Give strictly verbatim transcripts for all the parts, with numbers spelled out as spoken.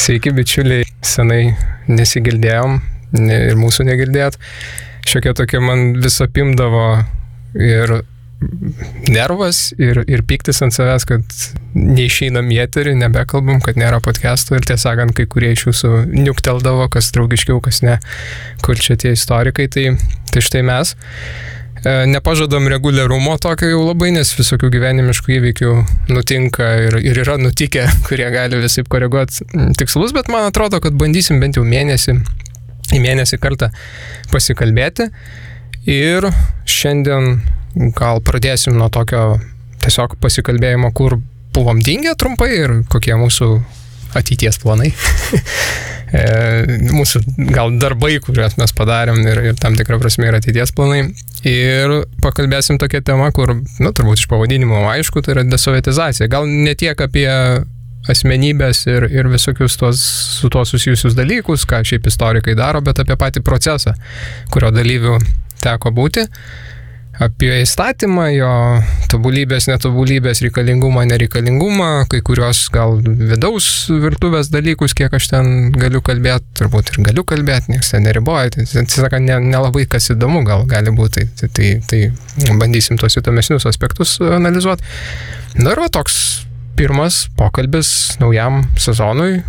Sveiki, bičiuliai, senai nesigirdėjom ir mūsų negirdėjot. Šiokia tokia man vis apimdavo ir nervas, ir, ir piktis ant savęs, kad neišeinam į eterį, nebekalbam, kad nėra podcast'o ir tiesąkant, kai kurie iš jūsų niukteldavo, kas draugiškiau, kas ne, kur čia tie istorikai, tai, tai štai mes. Nepažadam reguliarumo tokio jau labai, nes visokių gyvenimiškų įvykių nutinka ir, ir yra nutikę, kurie gali visai koreguoti tikslus, bet man atrodo, kad bandysim bent jau mėnesį, į mėnesį kartą pasikalbėti ir šiandien gal pradėsim nuo tokio tiesiog pasikalbėjimo, kur buvom dingę trumpai ir kokie mūsų ateities planai. Mūsų gal darbai, kuriuos mes padarėm ir, ir tam tikrą prasme yra ateities planai. Ir pakalbėsim tokią temą, kur, nu, turbūt iš pavadinimo aišku, tai yra desovietizacija. Gal ne tiek apie asmenybės ir, ir visokius tos, su tuo susijusius dalykus, ką šiaip istorikai daro, bet apie patį procesą, kurio dalyvių teko būti. Apie įstatymą, jo tobulybės, netobulybės, reikalingumą, nereikalingumą, kai kurios gal vidaus virtuvės dalykus, kiek aš ten galiu kalbėti, turbūt ir galiu kalbėti, nieks ten neriboja, tai atsisaka, ne, nelabai kas įdomu gal gali būti, tai, tai, tai bandysim tos įdomesnius aspektus analizuoti. Na ir va, toks pirmas pokalbis naujam sezonui,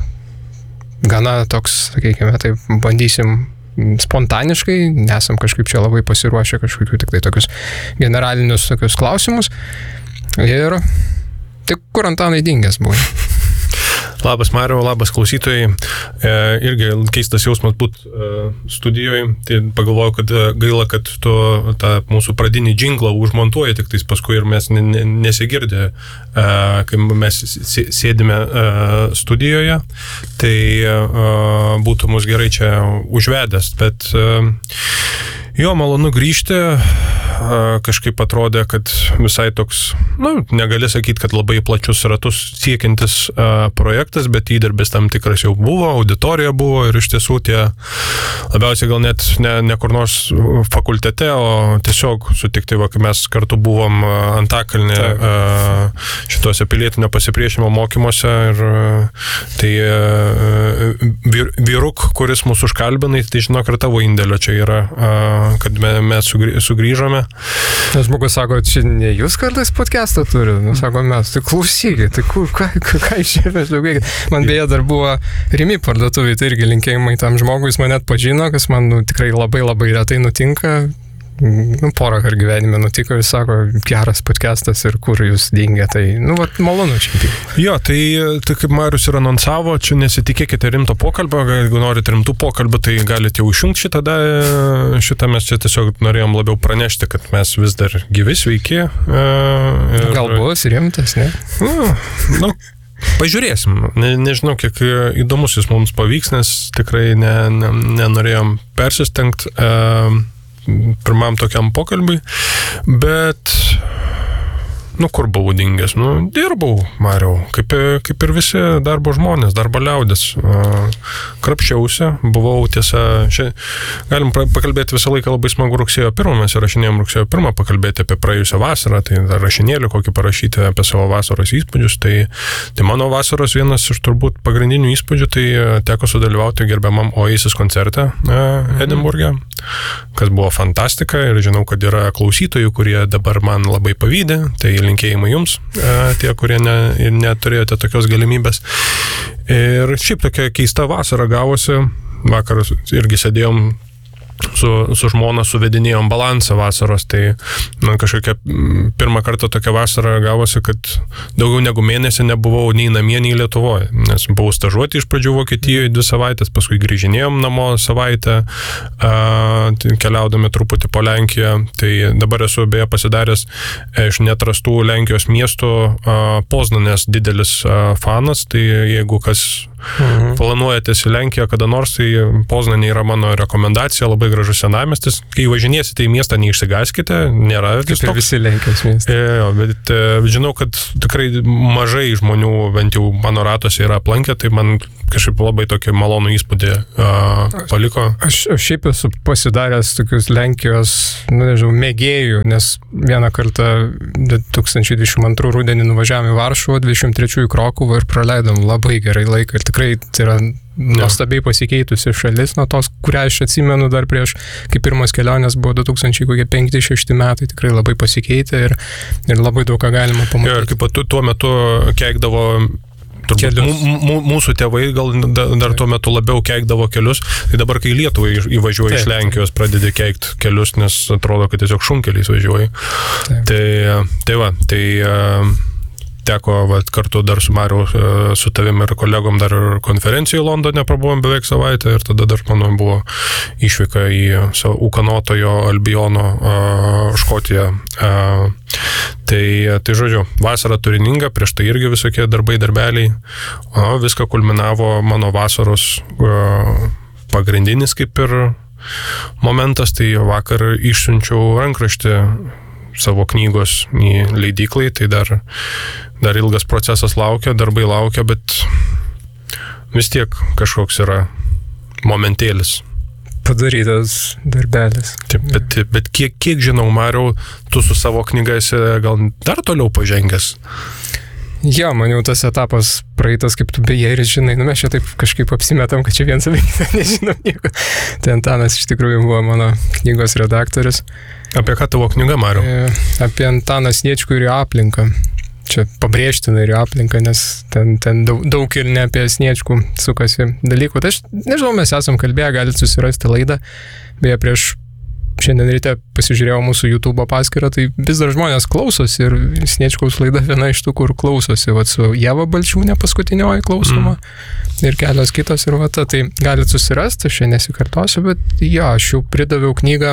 gana toks, sakykime, tai bandysim spontaniškai, nesam kažkaip čia labai pasiruošę kažkokių tik tai tokius generalinius tokius klausimus. Ir tik kur Antanai dingęs buvo? Labas Mariau, labas klausytojai. E, irgi keistas jausmas būt e, studijoje. Tai pagalvojau, kad e, gaila, kad tu tą mūsų pradinį džinglą užmontuoji, tik tais paskui ir mes ne, ne, nesigirdė, e, kai mes sėdime e, studijoje. Tai e, būtų mus gerai čia užvedęs. Bet e, jo, malonu grįžti. Kažkaip atrodė, kad visai toks, nu, negali sakyti, kad labai plačius ratus siekiantis uh, projektas, bet įdirbis tam tikras jau buvo, auditorija buvo ir iš tiesų tie labiausiai gal net ne, ne kur nors fakultete, o tiesiog sutikti, va, kai mes kartu buvom Antakalnyje uh, šituose pilietinio pasipriešinimo mokymuose ir uh, tai uh, vyr, vyruk, kuris mūsų užkalbinai, tai žinok, ir tavo indėlio čia yra, uh, kad me, mes sugrįžome. Nes žmogus sako, čia ne jūs kartais podcastą turi, nu, sako mes, tai klausykit, tai kur, ką, ką, ką išėmės daugiau. Man beje dar buvo Rimi parduotuvėje, tai irgi linkėjimai tam žmogui, jis mane atpažino, kas man nu, tikrai labai labai retai nutinka. Nu, porą kar gyvenime nutiko, jis sako, geras podcastas ir kur jūs dingė, tai, nu, vat, malonu šiandien. Jo, tai, tai kaip Marius ir anonsavo, čia nesitikėkite rimto pokalbio, jeigu norite rimtų pokalbio, tai galite jau išjungti šitą, šitą mes čia tiesiog norėjom labiau pranešti, kad mes vis dar gyvi, sveiki. Ir... Gal bus rimtas, ne? Nu, nu. Pažiūrėsim. Ne, nežinau, kiek įdomus jis mums pavyks, nes tikrai ne, ne, nenorėjom persistengti e, pirmam tokiam pokalbiui, bet nu, kur buvau dingęs? Nu, dirbau, Mariau, kaip, kaip ir visi darbo žmonės, darbo liaudės. Krapščiausi, buvau tiesa, šia, galim pakalbėti visą laiką labai smagu rugsėjo pirmą, mes rašinėjom rugsėjo pirmą, pakalbėti apie praėjusią vasarą, tai rašinėlį kokį parašyti apie savo vasaros įspūdžius, tai, tai mano vasaros vienas iš turbūt pagrindinių įspūdžių, tai teko sudalyvauti gerbiamam Oasis koncerte Edinburge, kas buvo fantastika ir žinau, kad yra klausytojų, kurie dabar man labai pavydi, tai linkėjimai jums, tie, kurie ne, neturėjote tokios galimybės. Ir šiaip tokia keista vasara gavosi, vakar irgi sėdėjom su, su žmona, suvedinėjom balansą vasaros, tai man kažkokia pirmą kartą tokia vasara gavosi, kad daugiau negu mėnesį nebuvau nei namie, nei Lietuvoje, nes buvau stažuoti iš pradžių Vokietijoje dvi savaitės, paskui grįžinėjom namo savaitę, a, keliaudami truputį po Lenkiją, tai dabar esu beje pasidaręs iš neatrastų Lenkijos miestų a, Poznanės didelis a, fanas, tai jeigu kas mhm. planuojatės į Lenkiją kada nors, tai Poznanė yra mano rekomendacija, labai gražus senamiestis. Kai važinėsite į miestą, neišsigąskite, nėra kaip ir visi Lenkijos miestai. Jo, bet žinau, kad tikrai mažai žmonių, bent jau mano ratuose, yra aplankę, tai man kažkaip labai tokį malonų įspūdį uh, paliko. Aš, aš šiaip esu pasidaręs tokius Lenkijos, nu nežinau, mėgėjų, nes vieną kartą du tūkstančiai dvidešimt antrų rudenį nuvažiavome į Varšuvą, dvidešimt trečių į Krokuvą ir praleidom labai gerai laiką ir tikrai tai yra nuostabiai pasikeitusi šalis nuo tos, kurią aš atsimenu dar prieš, kai pirmas kelionės buvo du tūkstančiai penki šešti metai, tikrai labai pasikeitė ir, ir labai daug ką galima pamatyti. Jo, ir kaip tu, tuo metu keikdavo, turbūt m- mūsų tėvai gal dar tuo metu labiau keikdavo kelius, tai dabar, kai Lietuvai įvažiuoja taip, iš Lenkijos, pradedi keikti kelius, nes atrodo, kad tiesiog šunkeliais važiuoja. Tai, tai va, tai... Teko va, kartu dar su Mariu, su tavim ir kolegom dar konferencijoje Londone prabuvom beveik savaitę ir tada dar, manau, buvo išvyka į Ūkanotojo Albiono uh, Škotiją. Uh, tai, tai, žodžiu, vasara turininga, prieš tai irgi visokie darbai, darbeliai. O viską kulminavo mano vasaros uh, pagrindinis kaip ir momentas, tai vakar išsiunčiau rankraštį savo knygos į leidyklai, tai dar, dar ilgas procesas laukia, darbai laukia, bet vis tiek kažkoks yra momentėlis. Padarytas darbelis. Taip, bet, bet kiek, kiek žinau, Mariau, tu su savo knyga esi gal dar toliau pažengęs? Jo, man jau tas etapas praeitas, kaip tu beje ir žinai, nu mes čia taip kažkaip apsimetam, kad čia viens apie kitą nežinom nieko. Tai Antanas iš tikrųjų buvo mano knygos redaktorius. Apie ką tavo knyga, Mariau? E, apie Antaną Sniečkų ir jo aplinką. Čia pabrėžtina ir jo aplinką, nes ten, ten daug, daug ir ne apie Sniečkų sukasi dalykų. Tai aš nežinau, mes esam kalbėję, galite susirasti laidą. Beje, prieš šiandien ryte pasižiūrėjau mūsų YouTube paskyrą, tai vis dar žmonės klausosi ir Sniečkaus laida viena iš tų, kur klausosi, va, su Ieva Balčiūnė paskutinioji klausoma mm. ir kelios kitos ir va, tai galite susirasti, aš čia nesikartosiu, bet jo, aš jau pridaviau knygą,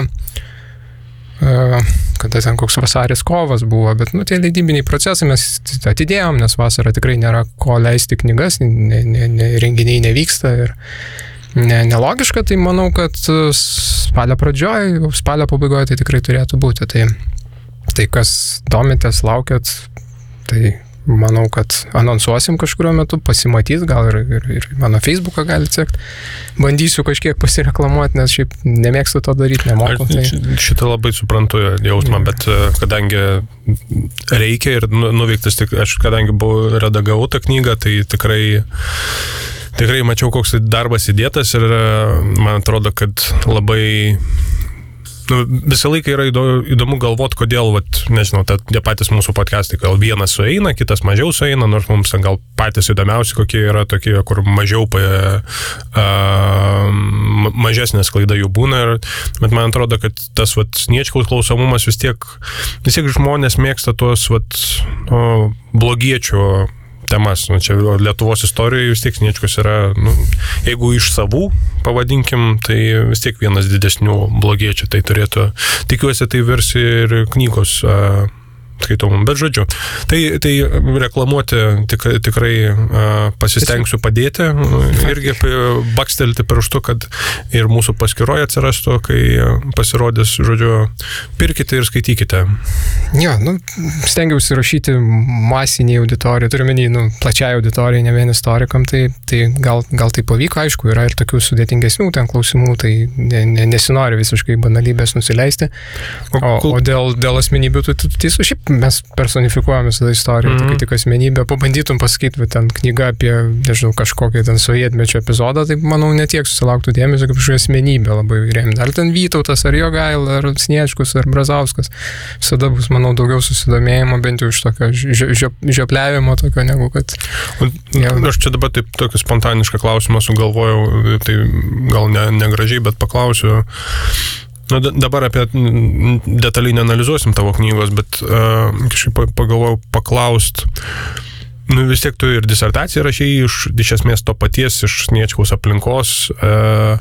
uh, kada ten koks vasaris kovas buvo, bet nu, tie leidybiniai procesai mes atidėjom, nes vasarą tikrai nėra ko leisti knygas, ne, ne, ne, renginiai nevyksta ir ne, nelogiška, tai manau, kad spalio pradžioj, spalio pabaigoje tai tikrai turėtų būti. Tai, tai kas domitės, laukiat, tai manau, kad anonsuosim kažkurio metu, pasimatys, gal ir, ir, ir mano Facebooką galite sekti. Bandysiu kažkiek pasireklamuoti, nes šiaip nemėgstu to daryti, nemoku. Tai... Šitą labai suprantu jausmą, bet kadangi reikia ir nuveiktas, tik, aš kadangi buvau redagavau tą knygą, tai tikrai Tikrai mačiau, koks darbas įdėtas ir man atrodo, kad labai nu, visą laiką yra įdomu galvoti, kodėl, vat, nežinau, tie patys mūsų podcastai, gal vienas sueina, kitas mažiau sueina, nors mums gal patys įdomiausi, kokie yra tokie, kur mažiau pa, a, mažesnė sklaida jų būna. Ir, bet man atrodo, kad tas vat, Sniečkaus klausomumas vis tiek, vis tiek žmonės mėgsta tuos vat, o, blogiečių temas. Nu, čia Lietuvos istorijoje vis tiek Sniečkus yra, nu, jeigu iš savų, pavadinkim, tai vis tiek vienas didesnių blogiečių. Tai turėtų, tikiuosi, tai versi ir knygos a, skaitomum. Bet žodžiu, tai, tai reklamuoti tik, tikrai a, pasistengsiu padėti, irgi bakstelti pirštu, kad ir mūsų paskyroje atsirastų, kai pasirodys, žodžiu, pirkite ir skaitykite. Jo, nu, stengiausi rašyti masiniai auditorijai, turiu menį, nu, plačiai auditorijai, ne vien istorikam, tai, tai gal, gal tai pavyko, aišku, yra ir tokių sudėtingesnių ten klausimų, tai ne, ne, nesinori visiškai banalybės nusileisti. O, o dėl, dėl asmenybių, tai tiesų, šiaip mes personifikuojame visą istoriją, mm-hmm. tai tik asmenybę, pabandytum pasakyti, bet ten knyga apie, nežinau, kažkokią ten sovietmečio epizodą, tai manau netiek susilauktų dėmesio kaip kažkokia asmenybė labai rėmė. Ar ten Vytautas, ar Jogaila, ar Sniečkus, ar Brazauskas. Visada bus, manau, daugiau susidomėjimo, bent jau iš tokio žiopliavimo tokio, negu kad... Ja. Aš čia dabar taip tokį spontanišką klausimą sugalvojau, tai gal ne, negražiai, bet paklausiu. Nu, dabar apie detaliai neanalizuosim tavo knygos, bet uh, kažkaip pagalvojau paklaust. Nu, vis tiek tu ir disertaciją rašei iš, iš esmės to paties, iš Sniečkaus aplinkos. Uh,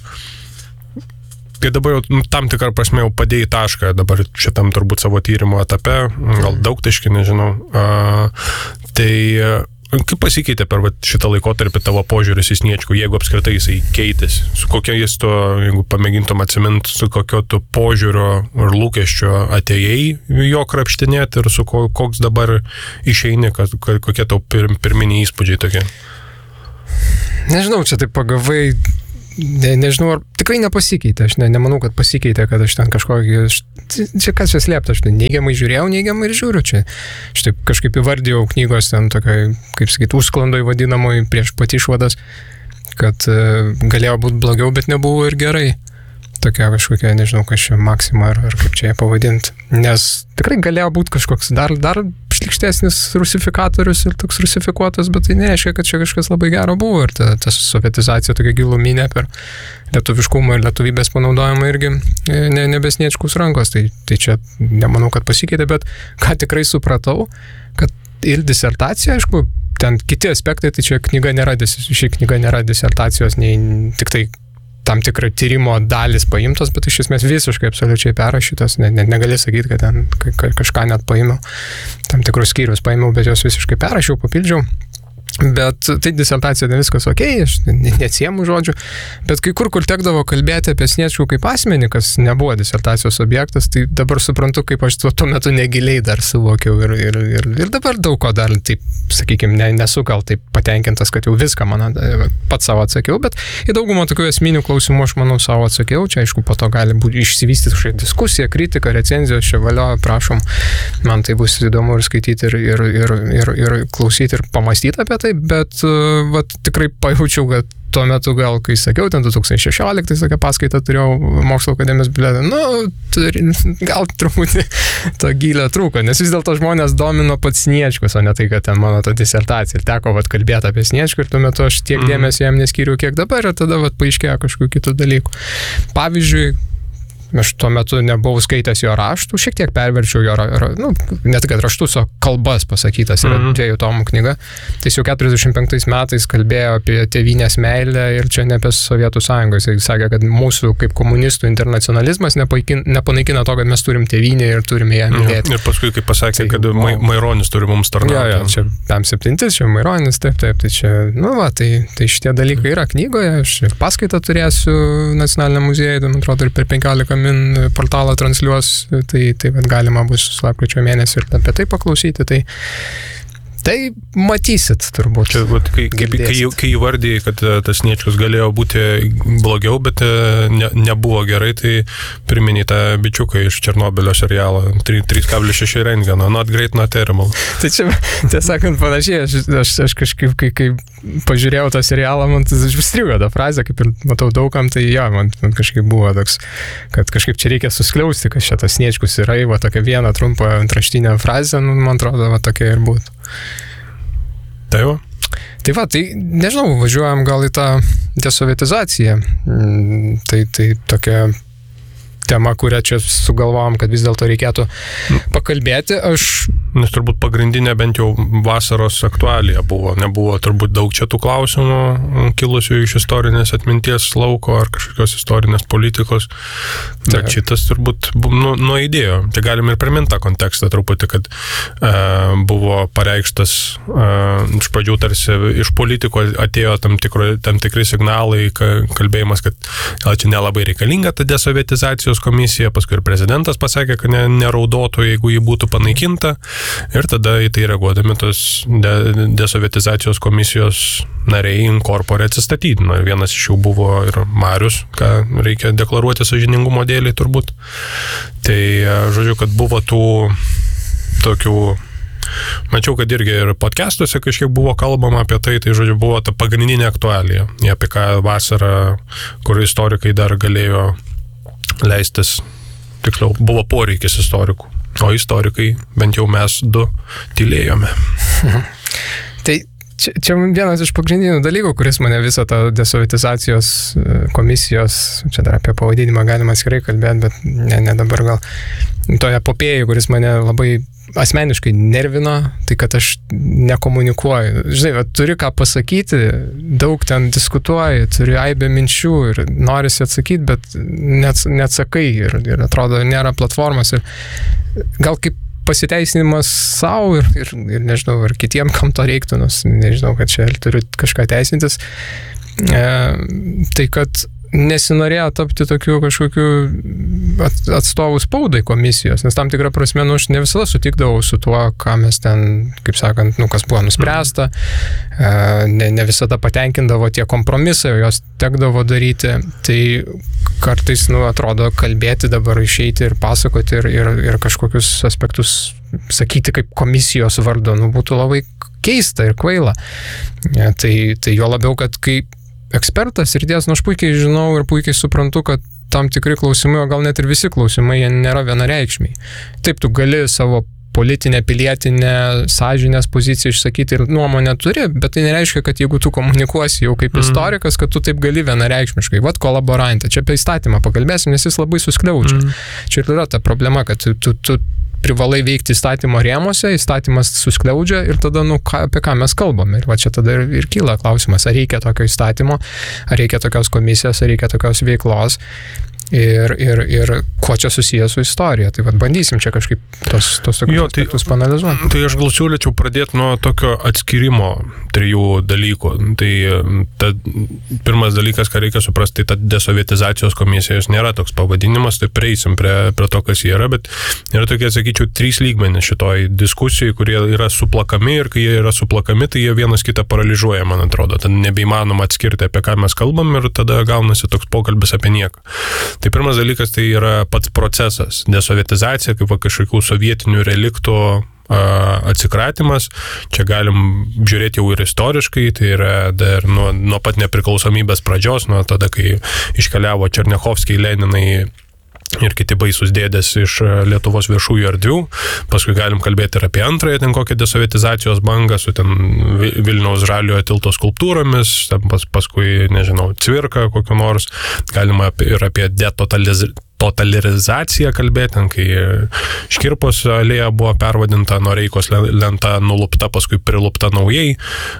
kai dabar jau nu, tam tikrą prasme jau padėjai tašką, dabar šitam turbūt savo tyrimo etape, gal daug taškį, nežinau. Uh, tai uh, kaip pasikeitė per vat, šitą laikotarpį tavo požiūris į Sniečkų, jeigu apskritai jisai keitėsi? Su kokia jis to, jeigu pamėgintum atsiminti, su kokio tu požiūrio ir lūkesčio atėjai jo krapštinėti ir su ko, koks dabar išeini, kad, kokie tau pir, pirminiai įspūdžiai tokie? Nežinau, čia taip pagavai ne, nežinau, ar tikrai nepasikeitė, aš ne, nemanau, kad pasikeitė, kad aš ten kažkokį, aš, čia kas čia slėpta, aš neigiamai žiūrėjau, neigiamai ir žiūriu čia. Aš taip kažkaip įvardėjau knygos ten tokiai, kaip sakyti, užsklandoj vadinamoj prieš pat išvadas, kad uh, galėjo būti blogiau, bet nebuvo ir gerai. Tokia kažkokia, nežinau, kas čia maksima ar, ar kaip čia ją pavadinti. Nes tikrai galėjo būti kažkoks dar, dar šlikštesnis rusifikatorius ir toks rusifikuotas, bet tai nereiškia, kad čia kažkas labai gero buvo. Ir ta, ta sovietizacija tokia giluminė per lietuviškumą ir lietuvybės panaudojimą irgi ne, nebesniečkus rankos. Tai, tai čia nemanau, kad pasikeitė, bet ką tikrai supratau, kad ir disertacija, aišku, ten kiti aspektai, tai čia knyga nėra, ši knyga nėra disertacijos, nei tik tai tam tikrą tyrimo dalis paimtos, bet iš esmės visiškai absoliučiai perrašytos, net ne, negali sakyti, kad ten ka, kažką net paėmiau, tam tikrus skyrius paėmiau, bet jos visiškai perrašiau, papildžiau. Bet tai disertacija, tai viskas okei, aš neatsiemu žodžių, bet kai kur, kur tekdavo kalbėti apie Sniečkų kaip asmenį, kas nebuvo disertacijos objektas, tai dabar suprantu, kaip aš tuo, tuo metu negiliai dar suvokiau ir, ir, ir, ir dabar daug ko dar, taip, sakykime, ne, nesu gal taip patenkintas, kad jau viską man pats savo atsakiau, bet į daugumą tokių esminių klausimų aš manau savo atsakiau, čia aišku, po to gali būti išsivystyti kažkokia diskusija, kritika, recenzijos, čia valio, prašom, man tai bus įdomu ir skaityti ir, ir, ir, ir, ir klausyti ir pamastyti apie tai, bet vat, tikrai pajaučiau, kad tuo metu gal, kai sakiau, ten du tūkstančiai šešioliktais tokią paskaitą turėjau mokslo akademijos biletą, nu, turi, gal truputį to gylio trūko, nes vis dėlto žmonės domino pats Sniečkus, o ne tai, kad ten mano ta disertacija. Ir teko vat, kalbėti apie Sniečkų ir tuo metu aš tiek dėmesio jam neskyriau, kiek dabar, ir tada vat, paaiškėjo kažkokių kitų dalykų. Pavyzdžiui, aš tuo metu nebuvau skaitęs jo raštų, šiek tiek perverčiau jo, ra, nu, ne tik raštus, o kalbas pasakytas, yra mm-hmm. dviejų tomų knyga. Tai jis jau keturiasdešimt penktais metais kalbėjo apie tėvynės meilę ir čia ne apie Sovietų sąjungos. Jis sakė, kad mūsų kaip komunistų internacionalizmas nepanaikina to, kad mes turim tėvynę ir turime ją mylėti. Ir paskui, kaip pasakė, tai, kad o, Maironis turi mums tarnauti. Jo, jo, čia pem septintis, čia Maironis, taip, taip, tai čia, nu va, tai, tai šitie dalykai yra knygoje, aš ir paskaitą turėsiu Nacionaliniam muziejui, man atrodo, ir per penkiolika min portalą transliuos, tai, tai bet galima bus lapkričio mėnesį ir apie tai paklausyti, tai, tai matysit turbūt. Čia, vat, kai, kai, kai, kai įvardėjai, kad tas Sniečkus galėjo būti blogiau, bet ne, nebuvo gerai, tai priminė tą bičiuką iš Černobylio serialo trys kablelis šeši rentgeno, not great, not terrible. Tai čia, tiesąkant, panašiai, aš, aš, aš kažkaip, kai, kai pažiūrėjau tą serialą, man tai užstrigo tą frazę, kaip ir matau daugam, tai jo, man, man kažkaip buvo toks, kad kažkaip čia reikia suskliausti, kad šitas Sniečkus yra, va tokia viena trumpa antraštinė frazė, nu, man atrodo, va tokia ir būtų. Tai va. Tai va, tai nežinau, važiuojam gal į tą desovietizaciją. Tai, tai tokia tema, kurią čia sugalvojom, kad vis dėlto reikėtų pakalbėti. Aš... Nes turbūt pagrindinė bent jau vasaros aktualija buvo. Nebuvo turbūt daug čia tų klausimų kilusių iš istorinės atminties lauko ar kažkokios istorinės politikos. Bet šitas turbūt nu, nuaidėjo. Tai galim ir priminti tą kontekstą truputį, kad e, buvo pareikštas e, iš pradžių tarsi iš politikų atėjo tam, tikro, tam tikri signalai, kalbėjimas, kad gal čia nelabai reikalinga ta desovietizacijos komisija, paskui ir prezidentas pasakė, kad ne, neraudotų, jeigu ji būtų panaikinta. Ir tada į tai reaguodami tos de, desovietizacijos komisijos nariai in corpore atsistatydino. Vienas iš jų buvo ir Marius, ką reikia deklaruoti sąžiningumo dėlį turbūt. Tai, žodžiu, kad buvo tų tokių... Mačiau, kad irgi ir podcastuose kažkiek buvo kalbama apie tai, tai žodžiu, buvo ta pagrindinė aktualija, apie ką vasarą, kur istorikai dar galėjo leistis, tiksliau, buvo poreikis istorikų. O istorikai, bent jau mes du, tylėjome. Tai čia, čia vienas iš pagrindinių dalykų, kuris mane visą tą desovietizacijos komisijos, čia dar apie pavadinimą galima atskirai kalbėti, bet ne, ne dabar gal, toje epopėjoje, kuris mane labai asmeniškai nervino, tai kad aš nekomunikuoju. Žinai, va, turi ką pasakyti, daug ten diskutuoji, turi aibę minčių ir norisi atsakyti, bet neats, neatsakai ir, ir atrodo, nėra platformos. Ir gal kaip pasiteisinimas savo ir, ir, ir nežinau, ar kitiem, kam to reiktų, nes nežinau, kad čia turiu kažką teisintis, e, tai kad nesinorėjo tapti tokiu kažkokiu atstovų spaudai komisijos, nes tam tikrą prasme, nu, aš ne visada sutikdavau su tuo, ką mes ten, kaip sakant, nu, kas buvo nuspręsta, ne, ne visada patenkindavo tie kompromisai, jos tekdavo daryti, tai kartais, nu, atrodo, kalbėti dabar, išeiti ir pasakoti ir, ir, ir kažkokius aspektus sakyti kaip komisijos vardu, nu, būtų labai keista ir kvaila. Ja, tai, tai jo labiau, kad kai ekspertas ir ties, nu, aš puikiai žinau ir puikiai suprantu, kad tam tikri klausimai, o gal net ir visi klausimai, jie nėra vienareikšmiai. Taip, tu gali savo politinę, pilietinę, sąžinės poziciją išsakyti ir nuomonę turi, bet tai nereiškia, kad jeigu tu komunikuosi jau kaip istorikas, kad tu taip gali vienareikšmiškai. Vat kolaborantė, čia apie įstatymą pakalbėsim, nes jis labai suskliaučia. Mm. Čia ir yra ta problema, kad tu, tu, tu privalai veikti įstatymo rėmose, įstatymas suskliaudžia ir tada, nu, ką, apie ką mes kalbame. Ir va čia tada ir, ir kyla klausimas, ar reikia tokio įstatymo, ar reikia tokios komisijos, ar reikia tokios veiklos. Ir, ir, ir kuo čia susijęs su istorija. Tai vat bandysim čia kažkaip tos, tos tokius jo, tai, aspektus panalizuoti. Tai aš gal siūlyčiau pradėti nuo tokio atskirimo trijų dalykų. Tai ta, pirmas dalykas, ką reikia suprasti, tai ta desovietizacijos komisijos nėra toks pavadinimas, tai prieisim prie, prie to, kas jie yra, bet yra tokie, sakyčiau, trys lygmenys šitoj diskusijai, kurie yra suplakami ir kai jie yra suplakami, tai jie vienas kitą paralyžuoja, man atrodo. Tada nebeįmanoma atskirti, apie ką mes kalbam ir tada gaunasi toks pokalbis apie nieką. Tai pirmas dalykas tai yra pats procesas, desovietizacija, kaip va kažkokių sovietinių reliktų atsikratymas. Čia galim žiūrėti jau ir istoriškai, tai yra dar nuo, nuo pat nepriklausomybės pradžios, nuo tada, kai iškeliavo Černiachovskiai, Leninai ir kiti baisus dėdės iš Lietuvos viešųjų erdvių. Paskui galim kalbėti ir apie antrąją, ten kokią desovietizacijos bangą su ten Vilniaus žaliojo tilto skulptūromis, ten pas, paskui, nežinau, Cvirką kokiu nors. Galima ir apie detotalizaciją totalizaciją kalbėti, kai Škirpos alėja buvo pervadinta, Noreikos lenta nulupta, paskui prilupta naujai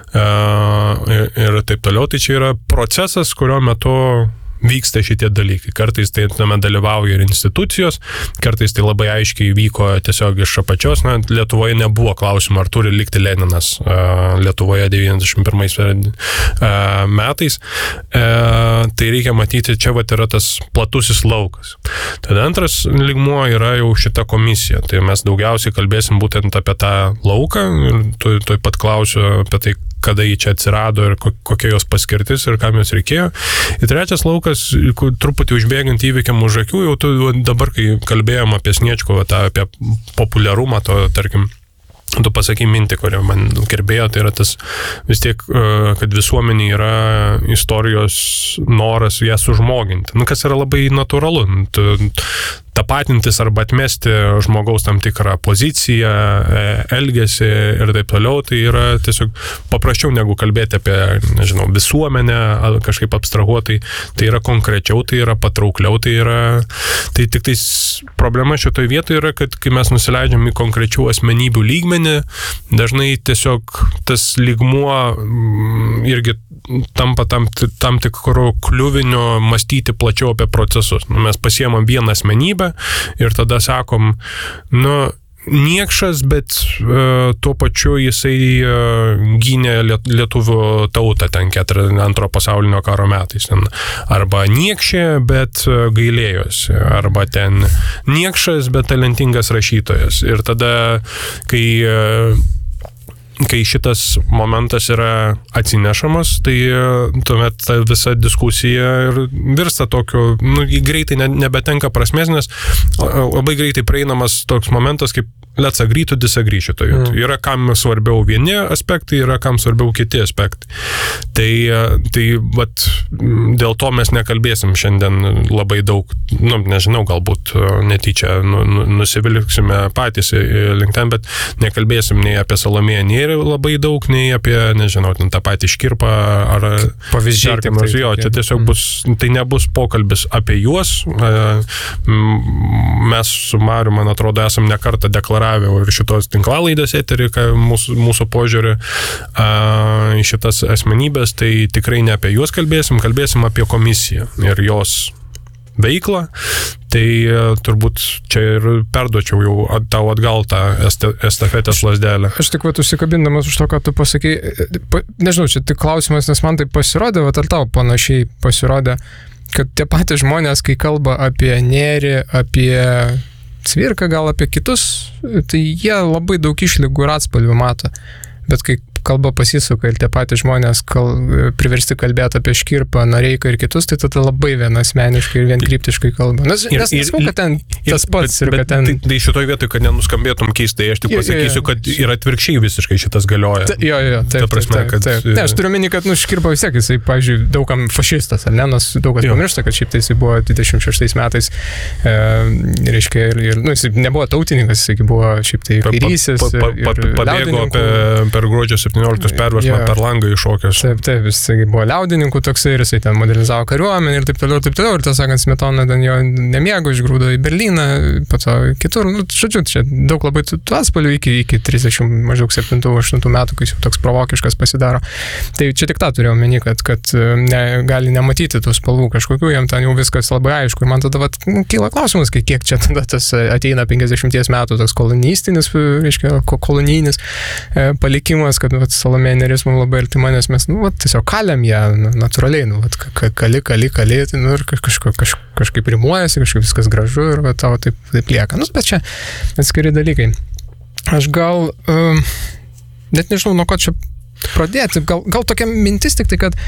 ir, ir taip toliau. Tai čia yra procesas, kurio metu vyksta šitie dalykai. Kartais tai tame dalyvauja ir institucijos, kartais tai labai aiškiai vyko tiesiog iš apačios. Na, Lietuvoje nebuvo klausimo, ar turi likti Leninas Lietuvoje devyniasdešimt pirmais metais. Tai reikia matyti, čia vat yra tas platusis laukas. Tada antras lygmuo yra jau šita komisija. Tai mes daugiausiai kalbėsim būtent apie tą lauką ir tuoj, tuoj pat klausiu apie tai, kada jį čia atsirado ir kokia jos paskirtis ir kam jos reikėjo. Ir trečias laukas, truputį užbėgant įvykiam už akių, jau tu, dabar, kai kalbėjom apie Sniečkovą, tą, apie populiarumą, to, tarkim, tu pasakai mintį, kurią man gerbėjo, tai yra tas vis tiek, kad visuomenė yra istorijos noras ją sužmoginti. Nu, kas yra labai natūralu. Tu, tapatintis arba atmesti žmogaus tam tikrą poziciją, elgesį ir taip toliau, tai yra tiesiog paprasčiau negu kalbėti apie, nežinau, visuomenę, kažkaip abstrahuotai, tai yra konkrečiau, tai yra patraukliau, tai yra, tai tik tais problema šitoje vietoje yra, kad kai mes nusileidžiam į konkrečių asmenybių lygmenį, dažnai tiesiog tas lygmuo irgi tampa tam, tam tikru kliuviniu mąstyti plačiau apie procesus. Mes pasiemam vieną asmenybę ir tada sakom, nu, niekšas, bet uh, tuo pačiu jisai uh, gynė liet, lietuvių tautą ten antro pasaulinio karo metais. Ten. Arba niekšė, bet uh, gailėjosi. Arba ten niekšas, bet talentingas rašytojas. Ir tada, kai uh, kai šitas momentas yra atsinešamas, tai tuomet ta visa diskusija ir virsta tokiu, nu, greitai ne, nebetenka prasmės, nes labai greitai prieinamas toks momentas, kaip let's agree to disagree šitoje. Mm. Yra kam svarbiau vieni aspektai, yra kam svarbiau kiti aspektai. Tai, tai vat, dėl to mes nekalbėsim šiandien labai daug, nu, nežinau, galbūt netyčia nu, nusivilksime patys link ten, bet nekalbėsim nei apie Salomėją Nėrį labai daug, nei apie, nežinau, tą patį Škirpą ar pavyzdžiai. Tai, jo, čia tiesiog mm. bus, tai nebus pokalbis apie juos. Mes su Mariu, man atrodo, esam ne kartą deklaravę ir šitos tinklalaidės eterį, mūsų, mūsų požiūrį a, į šitas asmenybės, tai tikrai ne apie juos kalbėsim, kalbėsim apie komisiją ir jos veiklą. Tai turbūt čia ir perduočiau jau tau atgal tą estafetės lazdelę. Aš tik vat užsikabindamas už to, ką tu pasakai, pa, nežinau, čia tik klausimas, nes man tai pasirodė, vat ar tau panašiai pasirodė, kad tie patys žmonės, kai kalba apie Nėrį, apie Cvirką, gal apie kitus, tai jie labai daug išlygų ir atspalvių mato. Bet kai kalba pasisuka ir tie patys žmonės kal, priversti kalbėti apie Škirpą, Noreiką ir kitus, tai tada labai vienasmeniškai ir vienkryptiškai kalba. Nes, ir, nes nesmau, kad ten ir, tas pats bet, ir kad ten... Tai, tai šitoje vietoje, kad nenuskambėtum keistai, aš tik pasakysiu, kad ir atvirkščiai visiškai šitas galioja. Ta, jo, jo, taip, Ta prasme, taip, taip, taip. kad... Ne, aš turiu meni, kad nu, Škirpa vis tiek, jisai, pavyzdžiui, daugam fašistas, ar ne, nors daug kas pamiršta, kad šiaip tai jisai buvo dvidešimt šeštais metais, e, reiškia, ir, ir nu, jisai nebuvo tautininkas, jisai buvo šiaip tai kairysis. Pa, pa, pa, pa, pabėgo per, per gruodžio septynioliktos perversmą. Yeah. Per langą iššokęs. Taip, taip, jisai buvo liaudininkų toksai ir jisai ten modernizavo kariuomenę ir taip toliau, taip toliau. Ir tas sakant, Smetona ten jo nemėgo, išgrūdo į Berlyną, po to kitur. Nu, žodžiu, čia daug labai tų atspalvių iki, iki trisdešimt, maždaug septintų aštuntų metų, kai jis jau toks provokiškas pasidaro. Tai čia tik tą turėjau meni, kad, kad ne, gali nematyti tų spalvų kažkokių, jam ten jau viskas labai aišku. Ir man tada vat, nu, kyla klausimas, kiek čia tada tas ateina penkiasdešimties metų toks kolonistinis, reiškia, kolonijinis e, palikimas, kad vat, Salomėja Nėris mums labai artima, nes mes, nu, vat, tiesiog kaliam ją, nu, natūraliai, nu, vat, kali, kali, kali, tai, nu, ir kažko, kaž, kažkaip rimuojasi, kažkaip viskas gražu ir vat, tavo taip, taip lieka. Nu, bet čia atskiri dalykai. Aš gal, um, net nežinau, nuo ko čia pradėti, gal, gal tokia mintis tik tai, kad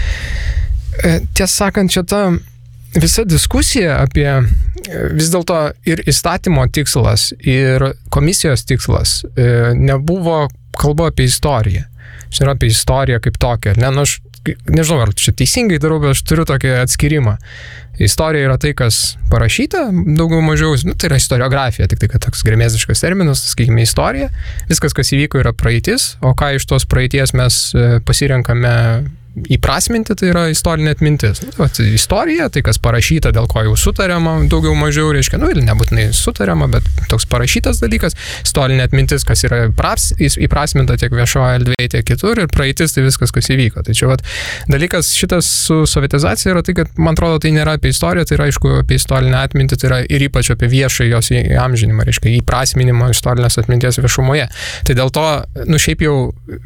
e, tiesą sakant, čia ta visa diskusija apie vis dėlto ir įstatymo tikslas, ir komisijos tikslas e, nebuvo kalba apie istoriją. Čia yra apie istoriją kaip tokią. Ne, nu, aš nežinau, ar čia teisingai darau, bet aš turiu tokį atskirimą. Istorija yra tai, kas parašyta, daugiau mažiau, nu, tai yra istoriografija, tik tai, kad toks gremėziškas terminas, sakykime, istorija. Viskas, kas įvyko, yra praeitis, o ką iš tos praeities mes pasirenkame įprasminti, tai yra istorinė atmintis. Vat, istorija, tai kas parašyta, dėl ko jau sutariama, daugiau mažiau, reiškia, nu ir nebūtinai sutariama, bet toks parašytas dalykas, istorinė atmintis, kas yra praps, įprasminta tiek viešoje erdvėje, tiek kitur, ir praeitis, tai viskas, kas įvyko. Tai čia vat, dalykas šitas su sovietizacija yra tai, kad, man atrodo, tai nėra apie istoriją, tai yra, aišku, apie istorinę atmintį, tai yra ir ypač apie viešą jos įamžinimą, reiškia, įprasminimą istorinės atminties viešumoje. Tai dėl to, nu šiaip jau,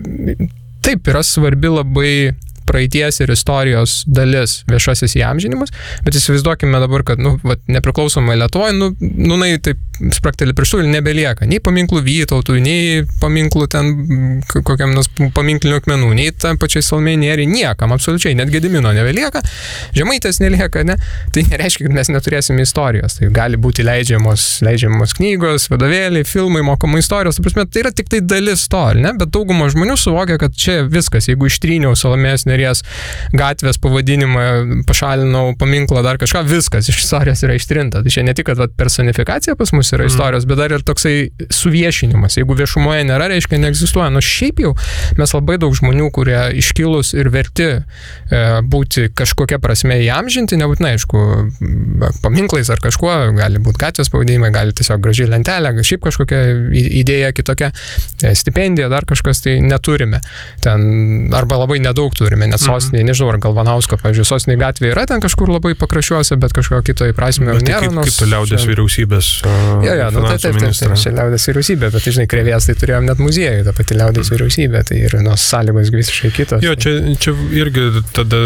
taip yra svarbi labai praeities ir istorijos dalis viešasis įamžinimas, bet įsivaizduokime dabar, kad, nu, vat, nepriklausomai Lietuvoje, nu, nu, nai, taip, spraktelį prieš tų nebelieka, nei paminklų Vytautui, nei paminklų ten kokiam nors paminklinių akmenų, nei tam pačiai Salomėjai Nėriai, niekam, absoliučiai, net Gedimino nebelieka, Žemaitės nelieka, ne, tai nereiškia, kad mes neturėsime istorijos, tai gali būti leidžiamos, leidžiamos knygos, vadovėliai, filmai, mokoma istorijos, ta prasme, tai yra tik tai dalis to, ne, bet dauguma žmonių suvokia, kad čia viskas, jeigu ištryniau Salomėjos Nėries gatvės pavadinimą, pašalinau paminklą, dar kažką, viskas iš istorijos yra ištrinta. Tai čia ne tik, kad vat, personifikacija pas mus yra istorijos, bet dar ir toksai suviešinimas. Jeigu viešumoje nėra, reiškia, neegzistuoja. Nu šiaip jau mes labai daug žmonių, kurie iškilus ir verti e, būti kažkokia prasme įamžinti, nebūtinai, aišku, paminklais ar kažkuo, gali būti gatvės pavadinimai, gali tiesiog graži lentelė, šiaip kažkokia idėja kitokia, e, stipendija, dar kažkas, tai neturime. Ten arba labai nedaug turime, net sostinėje, nežinau, ar Galvanausko, pavyzdžiui, sostinėje gatvėje yra ten kažkur labai pakraščiuose, bet kažko kito įprasmio nėra. Kaip, kaip liaudės čia... vyriausybės uh, jo, jo, nu, taip, taip, taip, taip, čia liaudės vyriausybė, bet, tai, žinai, Krėvės tai turėjom net muziejų, ta pati liaudės vyriausybė, tai ir nors sąlygos visiškai kitos. Jo, čia, čia irgi tada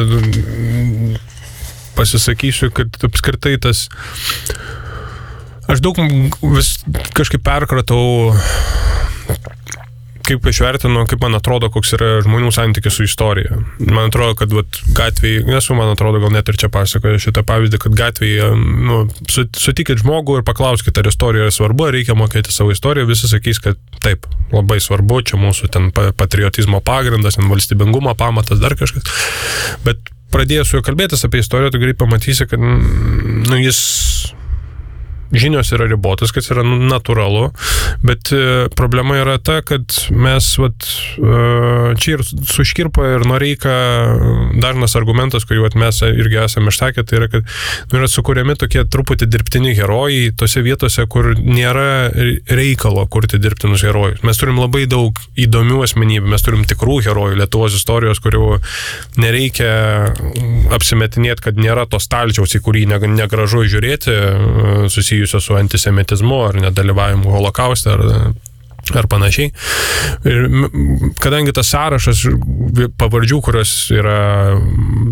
pasisakysiu, kad apskritai tas aš daug vis kažkaip perkratau kaip aš vertinu, kaip man atrodo, koks yra žmonių santykis su istorija. Man atrodo, kad vat, gatvėje, nesu, man atrodo, gal net ir čia pasakoju šitą pavyzdį, kad gatvėje, nu, sutikit žmogų ir paklauskite, ar istorija yra svarbu, ar reikia mokėti savo istoriją, visi sakys, kad taip, labai svarbu, čia mūsų ten patriotizmo pagrindas, ten valstybingumo pamatas, dar kažkas. Bet pradėjęs su juo kalbėtis apie istoriją, tu greit pamatysi, kad, nu, jis žinios yra ribotas, kas yra natūralu, bet problema yra ta, kad mes vat, čia ir su Škirpa ir Noreika dažnas argumentas, kurį vat, mes irgi esame išsakę, tai yra, kad nu, yra sukūriami tokie truputį dirbtini herojai tose vietose, kur nėra reikalo kurti dirbtinus herojus. Mes turim labai daug įdomių asmenybių, mes turim tikrų herojų Lietuvos istorijos, kurių nereikia apsimetinėti, kad nėra to stalčiaus, į kurį negražu žiūrėti, susijusio su antisemitizmu ar nedalyvavimu holokauste ar, ar panašiai. Ir kadangi tas sąrašas pavardžių, kurios yra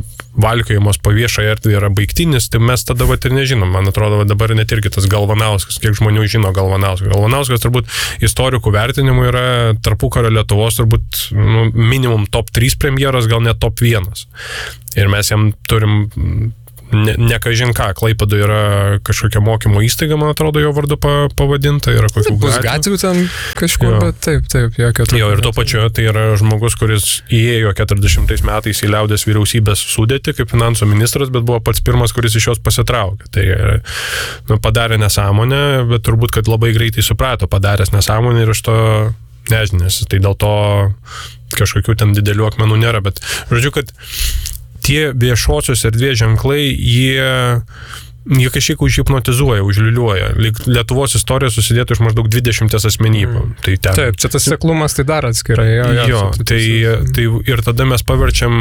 valkiojamos po viešą erdvę yra baigtinis, tai mes tada vat ir nežinom. Man atrodo, va, dabar net irgi tas Galvanauskas, kiek žmonių žino Galvanauskas. Galvanauskas turbūt istorikų vertinimu yra tarpukario Lietuvos turbūt nu, minimum top trys premjeras, gal net top vienas. Ir mes jam turim ne, ne kažin ką, Klaipėdoje yra kažkokia mokymo įstaiga, man atrodo, jo vardu pavadinta, yra kokių gatvių. Gatvių ten kažkur, jo. Bet taip, taip, jokio. Jo, ir tuo pačiu tai yra žmogus, kuris įėjo keturiasdešimtais metais į liaudės vyriausybės sudėtį kaip finansų ministras, bet buvo pats pirmas, kuris iš jos pasitraukė. Tai nu, padarė nesąmonę, bet turbūt, kad labai greitai suprato, padaręs nesąmonę ir iš to nežinės. Tai dėl to kažkokių ten didelių akmenų nėra, bet žodžiu, kad tie viešosios erdvės ženklai, jie, jie kažkiek užhipnotizuoja, užliuliuoja. Lietuvos istorija susidėtų iš maždaug dvidešimties asmenybių. Mm. Tai ten... Taip, čia tas seklumas tai dar atskirai. Jo, jo, jo tai, tai ir tada mes paverčiam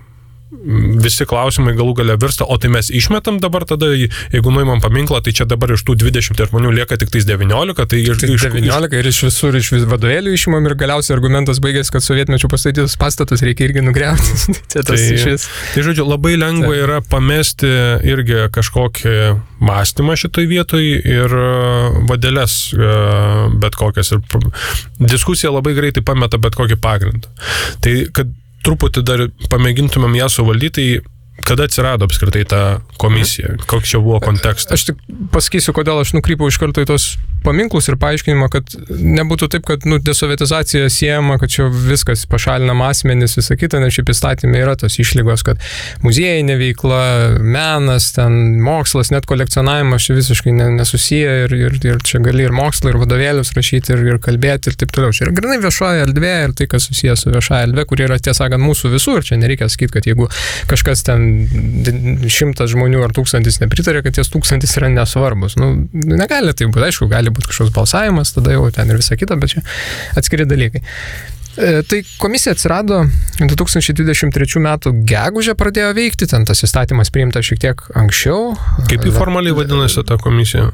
visi klausimai galų gale virsta, o tai mes išmetam dabar tada, jeigu nuimam paminklą, tai čia dabar iš tų dvidešimties žmonių lieka tik tais devyniolika, tai iš, tai iš devyniolika ir iš visur, iš vis vadovėlių išimam ir galiausiai argumentas baigėsi, kad sovietmečių pastatytus pastatus reikia irgi nugriauti. Čia tas tai, iš vis. Tai žodžiu, labai lengva tai. Yra pamesti irgi kažkokį mąstymą šitoj vietoj ir vadeles bet kokias. Ir diskusija labai greitai pameta bet kokį pagrindą. Tai kad truputį dar pamėgintumėm ją suvaldyti, tai kada atsirado apskritai ta komisija? Koks čia buvo kontekstas? Aš tik pasakysiu, kodėl aš nukrypau iš karto į tos paminklus ir paaiškinimą, kad nebūtų taip, kad nu, desovietizacija siejama, kad čia viskas pašalinama asmenys, visą kitą, nes šiaip įstatymė yra tos išlygos, kad muziejinė veikla, menas, ten mokslas, net kolekcionavimas čia visiškai nesusiję ir, ir, ir čia gali ir mokslą, ir vadovėlius rašyti, ir, ir kalbėti ir taip toliau. Čia yra grinai viešoji erdvė ir tai, kas susiję su viešoji erdvė, kuri yra tiesą sakant mūsų visų ir čia nereikia sakyti, kad jeigu kažkas ten šimtas žmonių ar tūkstantis nepritarė, kad ties tūkstantis yra nesvarbus. Nu, negali tai būti, aišku, gali būti kažkoks balsavimas, tada jau ten ir visa kita, bet čia atskiri dalykai. E, tai komisija atsirado du tūkstančiai dvidešimt trečių metų gegužę pradėjo veikti, ten tas įstatymas priimtas šiek tiek anksčiau. Kaip jį formaliai vadinasi ta komisija?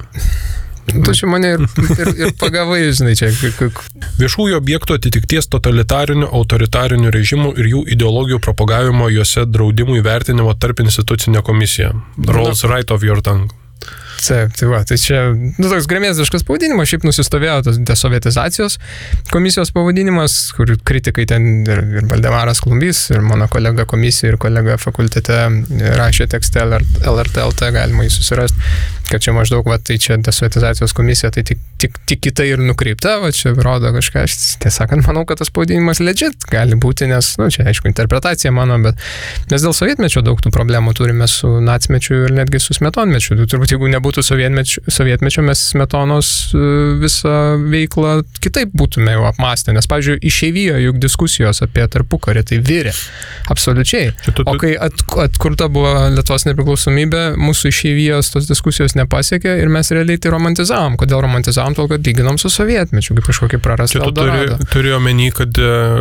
Tu čia mane ir, ir, ir pagavai, žinai, čia. Viešųjų objektų atitikties totalitarinių, autoritarinių režimų ir jų ideologijų propagavimo juose draudimų įvertinimo tarp institucinė komisija. Rolls right of your tongue. Taip, tai va, tai čia, nu, toks gremėziškas pavadinimas, šiaip nusistovėjo tas desovietizacijos komisijos pavadinimas, kur kritikai ten ir, ir Valdemaras Klumbys, ir mano kolega komisija, ir kolega fakultete rašė tekste L R T L T, galima jį susirasti, kad čia maždaug, va, tai čia desovietizacijos komisija, tai tik, tik, tik kitai ir nukreipta, va, čia rodo kažką, aš tiesąkant manau, kad tas pavadinimas legit gali būti, nes, nu, čia aišku, interpretacija mano, bet mes dėl sovietmečio daug tų problemų turime su nacmečiu ir netgi su smetonmečiu. Turbūt, jeigu nebūtų sovietmečio, sovietmečio mes Smetonos visą veiklą kitaip būtume jau apmastę, nes, pavyzdžiui, išeivijo juk diskusijos apie tarpukarį, tai virė, absoliučiai. O kai at, atkurta buvo Lietuvos nepriklausomybė, mūsų išeivijos tos diskusijos nepasiekė ir mes realiai tai romantizavom. Kodėl romantizavom? Tol, kad lyginom su sovietmečiu, kaip kažkokį prarastą Eldoradą. Turi, turi omeny, kad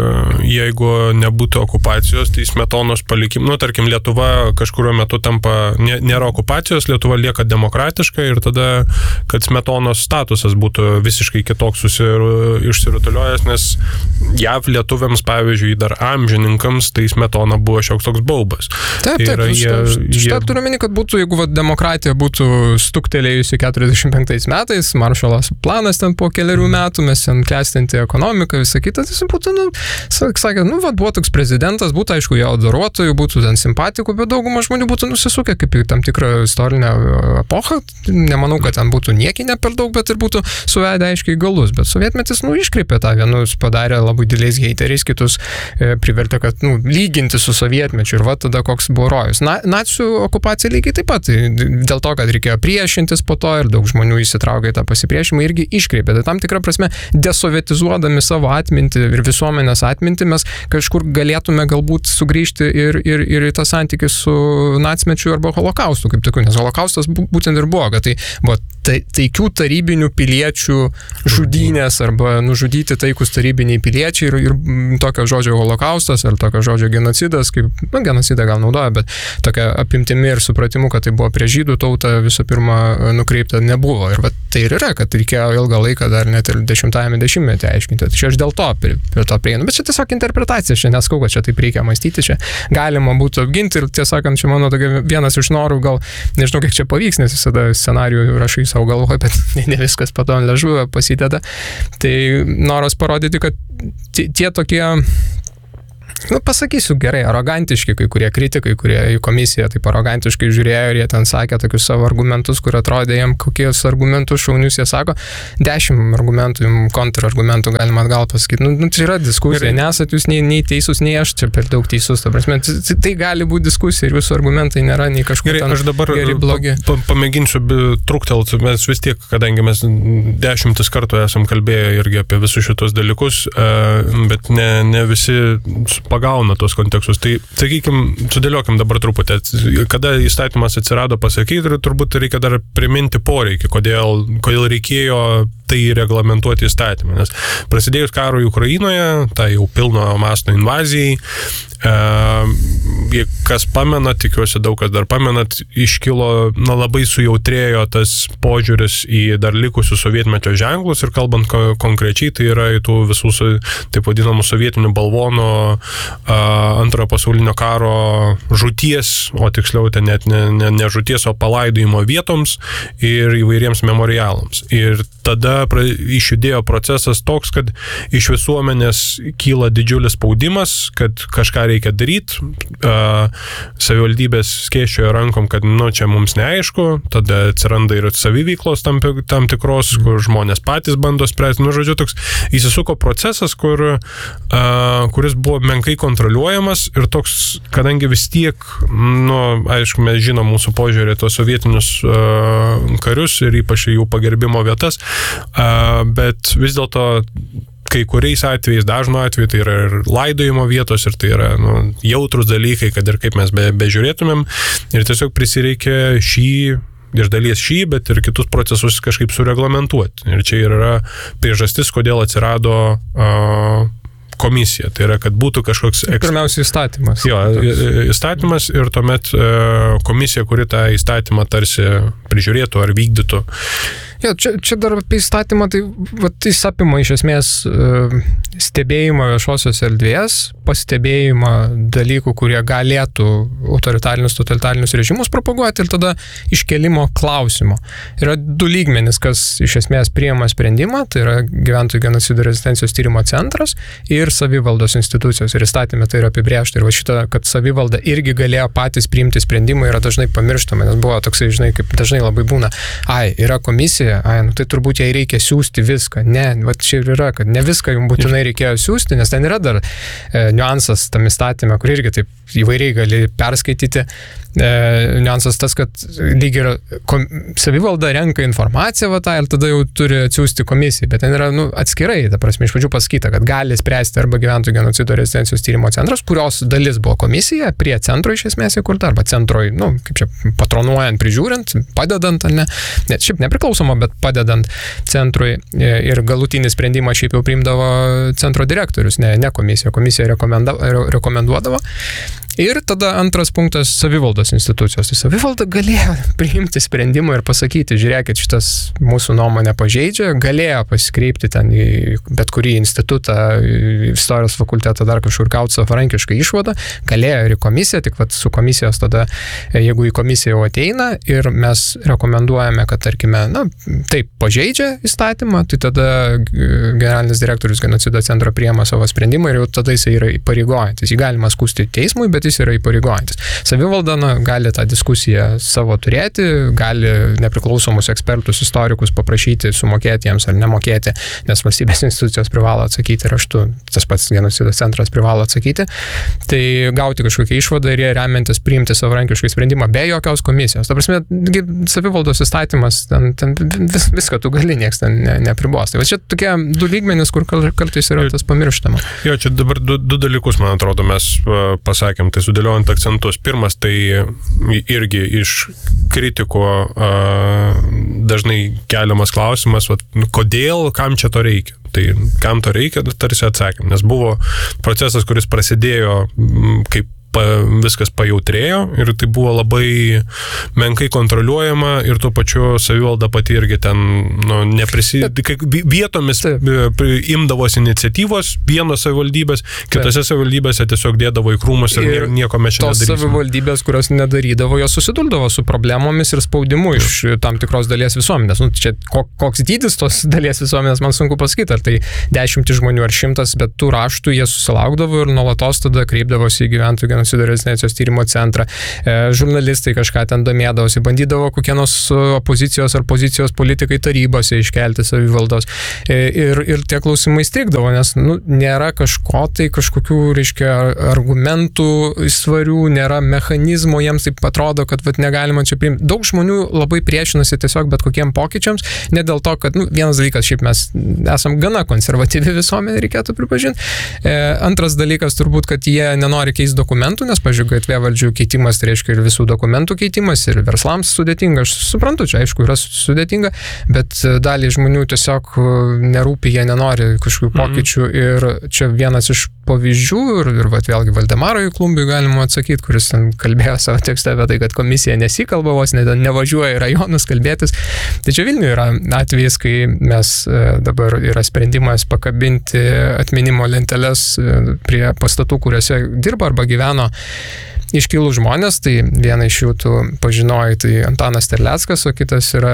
jeigu nebūtų okupacijos, tai Smetonos palikim, nu, tarkim, Lietuva kažkurio metu tampa, nė, nėra okupacijos, Lietuva lieka demokratiška ir tada, kad Smetonos statusas būtų visiškai kitoks išsirutuliojęs, nes J A V lietuviams, pavyzdžiui, dar amžininkams, tai Smetona buvo šioks toks baubas. Taip, taip, tai jie, šitą turiu meni, kad būtų, jeigu va, demokratija būtų stuktelėjusi keturiasdešimt penktais metais, Maršalas planas ten po keliarių metų, mes ten klestinti ekonomiką, visą kitą, tai būtų, nu, sakė, nu, va, buvo toks prezidentas, būtų, aišku, jo adoruotojų, būtų ten simpatikų, bet dauguma žmonių būtų nusisukę kaip į tam tikrą istorinę epochą. Nemanau, kad ten būtų niekinė per daug, bet ir būtų suvedę aiškiai galus. Bet sovietmetis, nu, iškreipė tą, vienus padarė labai dideliais heiteriais, kitus e, privertė, kad, nu, lyginti su sovietmečiu ir va tada koks buvo rojus. Na, nacių okupacija lygiai taip pat. Dėl to, kad reikėjo priešintis po to ir daug žmonių įsitraukė į tą pasipriešimą, irgi iškreipė. Tai tam tikrą prasme, desovietizuodami savo atmintį ir visuomenės atmintį, mes kažkur galėtume galbūt sugrįžti ir, ir, ir į tą santykį su nacmečiu arba holokaustu, kaip tokiu, nes holokaustas būtent ir buvo, kad tai buvo tai, taikių tarybinių piliečių žudynės arba nužudyti taikus tarybiniai piliečiai ir, ir tokio žodžio holokaustas ar tokio žodžio genocidas, kaip, nu, genocidą gal naudoja, bet tokia apimtimi ir supratimu, kad tai buvo prie žydų tautą visų pirma nukreipta, nebuvo. Ir va, tai ir yra, kad reikėjo ilgą laiką dar net ir dešimtajame dešimtmetį aiškinti. Tai čia aš dėl to prie, prie to prieinu. Bet čia tiesiog interpretacija, čia neskau, kad čia taip reikia mąstyti, čia galima būtų apginti ir tiesąkant, čia mano tokia vienas iš norų, gal nežinau, kiek čia pavyks, nes visada scenarijų rašai savo galvoje, bet ne viskas po to ant liežuvio pasideda. Tai noras parodyti, kad tie tokie, nu, pasakysiu gerai, arogantiški kai kurie kritikai, kurie į komisiją taip arogantiškai žiūrėjo ir jie ten sakė tokius savo argumentus, kur atrodė jiem kokius argumentus šaunius, jie sako, dešimt argumentų, kontrargumentų galima atgal pasakyti. Nu, nu, čia yra diskusija, nesat jūs nei, nei teisūs, nei aš čia per daug teisus. Ta prasme, tai, tai gali būti diskusija ir jūsų argumentai nėra nei kažkur gerai, ten aš dabar geri, blogi. Pa, pa, pamėginsiu truktelt, mes vis tiek, kadangi mes dešimtis kartų esam kalbėję irgi apie visus šitos dalykus, bet ne, ne visi pagauna tos kontekstus. Tai, sakykime, sudėliokim dabar truputį. Kada įstatymas atsirado pasakyti, ir turbūt reikia dar priminti poreikį, kodėl, kodėl reikėjo tai reglamentuoti įstatymą. Nes prasidėjus karui Ukrainoje, tai jau pilno masto invazijai, e, kas pamena, tikiuosi daug kas dar pamenat, iškilo, na, labai sujautrėjo tas požiūris į dar likusius sovietmečio ženklus ir kalbant ko, konkrečiai, tai yra į tų visų, taip vadinamų sovietinių balvonų a, antrojo pasaulinio karo žūties, o tiksliau ten net ne, ne, ne žūties, o palaidojimo vietoms ir įvairiems memorialams. Ir tada pra, išjudėjo procesas toks, kad iš visuomenės kyla didžiulis spaudimas, kad kažką reikia daryti, savivaldybės skėsčiojo rankom, kad, nu, čia mums neaišku, tada atsiranda ir saviveiklos tam, tam tikros, kur žmonės patys bando spręsti. Nu, žodžiu, toks įsisuko procesas, kur, a, kuris buvo menkai kontroliuojamas ir toks, kadangi vis tiek, nu, aišku, mes žinom mūsų požiūrį tos sovietinius a, karius ir ypač jų pagerbimo vietas, a, bet vis dėlto kai kuriais atvejais, dažnu atveju, tai yra ir laidojimo vietos, ir tai yra, nu, jautrus dalykai, kad ir kaip mes be, bežiūrėtumėm, ir tiesiog prisireikia šį, iš dalies šį, bet ir kitus procesus kažkaip sureglamentuoti. Ir čia yra priežastis, kodėl atsirado uh, komisija. Tai yra, kad būtų kažkoks... Eks... Pirmiausia, įstatymas. Jo, įstatymas ir tuomet uh, komisija, kuri tą įstatymą tarsi prižiūrėtų ar vykdytų. Jo, čia, čia dar apie įstatymą, tai va, jis apima iš esmės stebėjimą viešosios erdvės, pastebėjimą dalykų, kurie galėtų autoritarinius, totalitarinius režimus propaguoti ir tada iškelimo klausimo. Yra du lygmenys, kas iš esmės priima sprendimą, tai yra gyventojų genocido rezistencijos tyrimo centras ir savivaldos institucijos. Ir įstatymė tai yra apibrėžta. Ir va šitą, kad savivalda irgi galėjo patys priimti sprendimą, yra dažnai pamirštama, nes buvo toksai, žinai, kaip dažnai labai būna, ai, yra komisija, ai, nu tai turbūt jai reikia siūsti viską. Ne, va čia ir yra, kad ne viską jums būtinai reikėjo siūsti, nes ten yra dar e, niuansas tam įstatymė, kur irgi taip įvairiai gali perskaityti. E, niuansas tas, kad lyg ir kom, savivalda renka informaciją va tą ir tada jau turi atsiųsti komisijai, bet ten yra, nu, atskirai, ta prasme, iš pradžių pasakyta, kad gali spręsti arba gyventojų genocido rezistencijos tyrimo centras, kurios dalis buvo komisija, prie centro iš esmės įkurta, arba centroj, nu, kaip čia, patronuojant, prižiūrint, padedant, ne, ne šiaip nepriklausoma, bet padedant centrui, ir galutinį sprendimą šiaip jau priimdavo centro direktorius, ne, ne komisija, komisija rekomenduodavo. Ir tada antras punktas - savivaldos institucijos. Tai savivalda galėjo priimti sprendimą ir pasakyti, žiūrėkit, šitas mūsų nuomonę pažeidžia, galėjo pasikreipti ten į bet kurį institutą, į istorijos fakultetą, dar kažkur gauti savarankišką išvadą, galėjo ir į komisiją, tik vat, su komisijos tada, jeigu į komisiją jau ateina ir mes rekomenduojame, kad, tarkime, na, taip pažeidžia įstatymą, tai tada generalinis direktorius genocido centro priima savo sprendimą ir jau tada jis yra įpareigojantis. Jį galima skųsti teismui, bet jis yra įpareigojantis. Savivalda, na, gali tą diskusiją savo turėti, gali nepriklausomus ekspertus, istorikus paprašyti sumokėti jiems ar nemokėti, nes valstybės institucijos privalo atsakyti raštu, tas pats genocido centras privalo atsakyti, tai gauti kažkokią išvadą ir jie remiantis priimti savarankiškai sprendimą be jokios komisijos. Ta prasme, savivaldos įstatymas, ten, ten vis, viską tu gali, nieks ten ne, nepribos. Tai va čia tokie du lygmenys, kur kartais yra tas pamirštama. Jo, čia dabar du, du dalykus, man atrodo, mes pasakėm, tai sudėliojant akcentus. Pirmas, tai irgi iš kritiko a, dažnai keliamas klausimas, vat, nu, kodėl, kam čia to reikia. Tai kam to reikia, tarsi atsakėm, nes buvo procesas, kuris prasidėjo kaip pa, viskas pajautrėjo ir tai buvo labai menkai kontroliuojama ir tuo pačiu savivalda pati irgi ten nu, neprisi... vietomis imdavos iniciatyvos vienos savivaldybės, kitose savivaldybėse tiesiog dėdavo į krūmus ir, ir nieko mes čia nedarysime. Tos savivaldybės, kurios nedarydavo, jos susiduldavo su problemomis ir spaudimu iš tam tikros dalies visuomenės. Nu, čia koks dydis tos dalies visuomenės, man sunku pasakyti, ar tai dešimtis žmonių ar šimtas, bet tų raštų jie susilaukdavo ir nuolatos tada kreipdavosi į gyventojų genocido ir rezistencijos tyrimo centrą. E, žurnalistai kažką ten domėdavosi, bandydavo kokie nors opozicijos ar pozicijos politikai tarybose iškelti savivaldos. E, ir, ir tie klausimai strigdavo, nes nu, nėra kažko tai, kažkokių, reiškia, argumentų svarių, nėra mechanizmo, jiems taip atrodo, kad vat, negalima čia priimti. Daug žmonių labai priešinasi tiesiog bet kokiem pokyčiams, ne dėl to, kad nu, vienas dalykas, šiaip mes esam gana konservatyvi visuomenė, reikėtų pripažinti. E, antras dalykas turbūt, kad jie nenori keisti dokumentų, nes, pažiūrėjau, gatvėvaldžių keitimas, tai reiškia ir visų dokumentų keitimas, ir verslams sudėtinga. Aš suprantu, čia aišku yra sudėtinga, bet dalį žmonių tiesiog nerūpi, jie nenori kažkokių pokyčių mm. ir čia vienas iš pavyzdžių ir, ir vat, vėlgi Valdemarui Klumbiui galima atsakyti, kuris ten kalbėjo savo tekste apie tai, kad komisija nesikalba, vos ne, nevažiuoja į rajonus kalbėtis. Tai čia Vilniuje yra atvejis, kai mes dabar yra sprendimas pakabinti atminimo lenteles prie pastatų, kuriuose dirba arba gyveno iškilų žmonės, tai vieną iš jų tu pažinojai, tai Antanas Terleckas, o kitas yra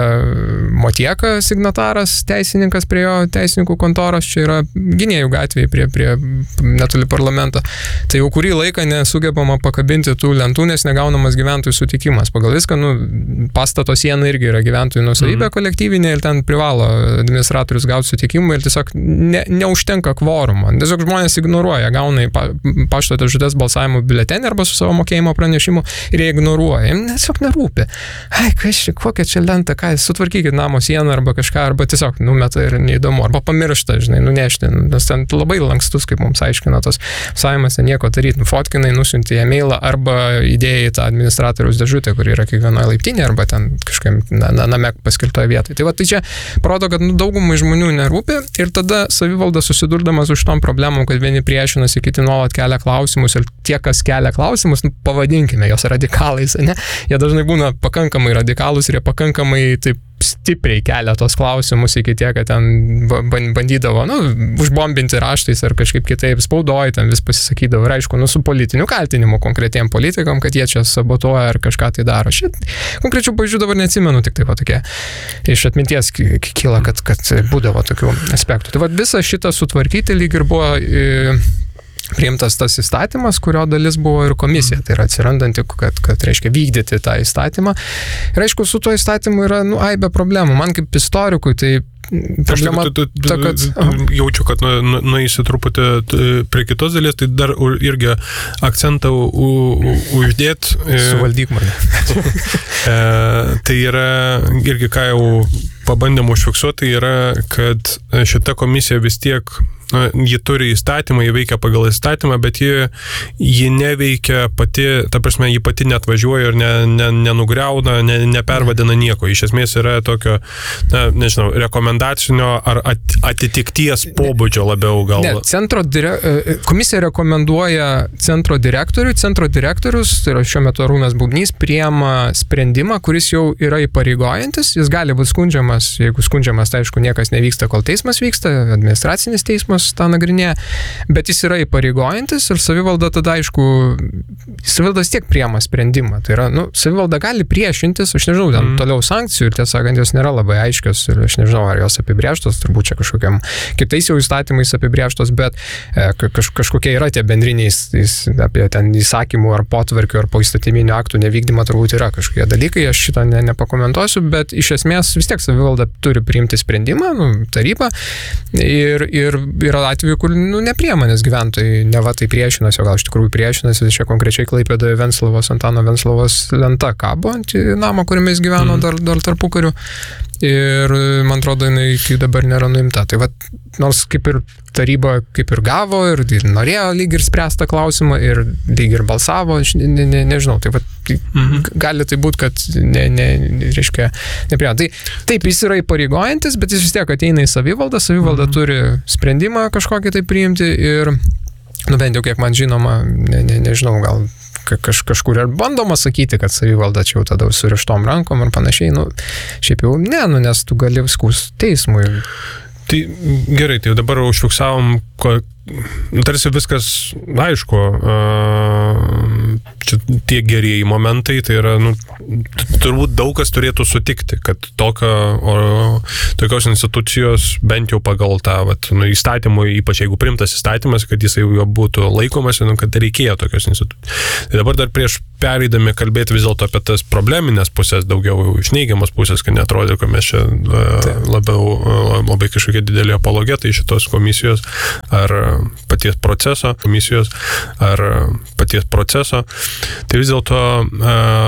Motieka signataras, teisininkas prie jo teisininkų kontoros, čia yra Gynėjų gatvėje prie, prie netoli parlamento. Tai jau kurį laiką nesugebama pakabinti tų lentų, nes negaunamas gyventojų sutikimas. Pagal viską, nu, pastato siena irgi yra gyventojų nuosavybė mm. kolektyvinė ir ten privalo administratorius gauti sutikimą ir tiesiog ne, neužtenka kvorumo. Tiesiog žmonės ignoruoja, gauna į pa, pašto dėžutes balsavimo biuletenį arba su savo mokėjimo pranešimu ir jie ignoruoja. Jiems tiesiog nerūpi. Ai, kas čia, kokia čia lenta, ką, sutvarkykit namo sieną arba kažką, arba tiesiog numeta ir neįdomu, arba pamiršta, žinai, nunešti, nes ten labai lankstus, kaip mums aiškina tos sąjungas, nieko daryti, fotkinai, nusiunti e-mailą arba įdėjai tą administratoriaus dėžutę, kur yra kiekvienoje laiptinėje arba ten kažkam na, na, name paskirtoje vietoje. Tai va, tai čia parodo, kad nu, daugumai žmonių nerūpi ir tada savivalda susidurdamas už tom problemom, kad vieni priešinasi, kiti nuolat kelia klausimus ir tie, kas kelia klausimus, nu, pavadinkime jos radikalais, ne? Jie dažnai būna pakankamai radikalūs ir jie pakankamai taip stipriai kelia tos klausimus iki tiek, kad ten bandydavo, nu, užbombinti raštais ar kažkaip kitaip spaudoj, ten vis pasisakydavo ir aišku, nu, su politiniu kaltinimu konkretiem politikam, kad jie čia sabotuoja ar kažką tai daro. Šit konkrečių pavyzdžių dabar neatsimenu, tik taip pat tokie iš atminties kyla, kad, kad būdavo tokių aspektų. Tai va, visą šitą sutvarkyti lyg ir buvo e, priimtas tas įstatymas, kurio dalis buvo ir komisija. Tai yra atsirandanti, kad, kad reiškia vykdyti tą įstatymą. Ir aišku, su tuo įstatymu yra, nu, aibė problemų. Man kaip istorikui, tai problema tu, tu, ta, kad... Jaučiu, kad nu, nu, nueisi truputį prie kitos dalies, tai dar irgi akcentą uždėt. Suvaldyk mane. e, tai yra irgi, ką jau pabandėm užfiksuoti, tai yra, kad šita komisija vis tiek na, ji turi įstatymą, ji veikia pagal įstatymą, bet ji, ji neveikia pati, ta prasme, ji pati net važiuoja ir ne, ne, nenugriauna, ne, nepervadina nieko. Iš esmės yra tokio, na, nežinau, rekomendacinio ar at, atitikties pobūdžio labiau gal. Ne, centro dire, komisija rekomenduoja centro direktoriui, centro direktorius, tai yra šiuo metu Arūnas Bubnys, priima sprendimą, kuris jau yra įpareigojantis, jis gali būti skundžiamas, jeigu skundžiamas, tai aišku, niekas nevyksta, kol teismas vyksta, administracinis teismas tą nagrinėja, bet jis yra įpareigojantis ir savivalda tada, aišku, savivaldas tiek priima sprendimą. Tai yra, nu, savivalda gali priešintis, aš nežinau, ten mm. toliau sankcijų ir tiesą sakant, jos nėra labai aiškios ir aš nežinau, ar jos apibrėžtos, turbūt čia kažkokiam kitais jau įstatymais apibrėžtos, bet e, kaž, kažkokie yra tie bendriniai apie ten įsakymų ar potvarkių ar poįstatyminių aktų nevykdymą turbūt yra kažkokie dalykai, aš šitą ne, nepakomentuosiu, bet iš esmės vis tiek savivalda turi priimti sprendimą, nu, taryba ir, ir yra atveju, kur nu, nepriema, nes gyventojai neva tai priešinasi, o gal iš tikrųjų priešinasi, čia konkrečiai Klaipėdoje Venclovos, Antano Venclovos lenta kabo ant namo, kuriame jis gyveno mm. dar, dar tarpukariu. ir man atrodo, jinai iki dabar nėra nuimta. Tai va, nors kaip ir taryba kaip ir gavo ir, ir norėjo lyg ir spręstą klausimą ir lyg ir balsavo, aš ne, ne, ne, nežinau, tai va, mhm. gali tai būti, kad ne, ne, reiškia, nepriema. Tai taip, jis yra įpareigojantis, bet jis vis tiek ateina į savivaldą, savivalda mhm. turi sprendimą kažkokį tai priimti ir, nu bent jau kiek man žinoma, ne, ne, nežinau, gal kaž, kažkur ir bandoma sakyti, kad savivalda čia jau tada surištom rankom ir panašiai, nu, šiaip jau ne, nu, nes tu gali skųs teismui. Tai gerai, tai dabar užfiksavom, ko, tarsi viskas aišku, čia tie gerieji momentai, tai yra, nu, turbūt daug kas turėtų sutikti, kad tokio, o, tokios institucijos, bent jau pagal tą vat, nu, įstatymų, ypač jeigu primtas įstatymas, kad jisai jo būtų laikomas, nu, kad reikėjo tokios institucijos. Tai dabar dar prieš pereidami kalbėti vis dėlto apie tas probleminės pusės, daugiau iš neigiamas pusės, kad neatrodė, kad mes čia labiau, labai kažkokie dideli apologetai šitos komisijos, ar paties proceso, komisijos, ar paties proceso. Tai vis dėlto